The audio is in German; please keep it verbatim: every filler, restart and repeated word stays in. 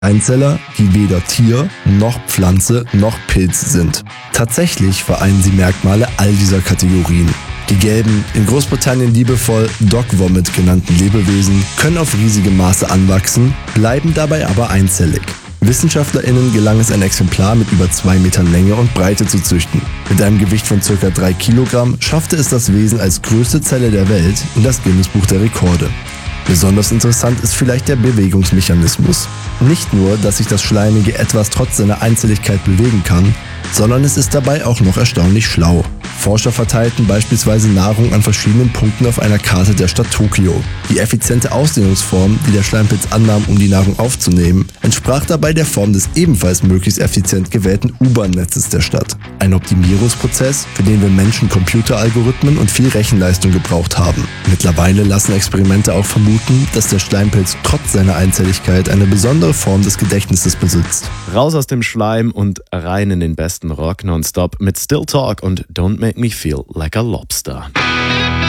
Einzeller, die weder Tier, noch Pflanze, noch Pilz sind. Tatsächlich vereinen sie Merkmale all dieser Kategorien. Die gelben, in Großbritannien liebevoll Dog Vomit genannten Lebewesen können auf riesige Maße anwachsen, bleiben dabei aber einzellig. WissenschaftlerInnen gelang es, ein Exemplar mit über zwei Metern Länge und Breite zu züchten. Mit einem Gewicht von ca. drei Kilogramm schaffte es das Wesen als größte Zelle der Welt in das Guinness-Buch der Rekorde. Besonders interessant ist vielleicht der Bewegungsmechanismus. Nicht nur, dass sich das schleimige Etwas trotz seiner Einzelligkeit bewegen kann, sondern es ist dabei auch noch erstaunlich schlau. Forscher verteilten beispielsweise Nahrung an verschiedenen Punkten auf einer Karte der Stadt Tokio. Die effiziente Ausdehnungsform, die der Schleimpilz annahm, um die Nahrung aufzunehmen, entsprach dabei der Form des ebenfalls möglichst effizient gewählten U-Bahn-Netzes der Stadt. Ein Optimierungsprozess, für den wir Menschen Computeralgorithmen und viel Rechenleistung gebraucht haben. Mittlerweile lassen Experimente auch vermuten, dass der Schleimpilz trotz seiner Einzelligkeit eine besondere Form des Gedächtnisses besitzt. Raus aus dem Schleim und rein in den besten Rock nonstop mit Still Talk und Don't Make Me Feel Like a Lobster.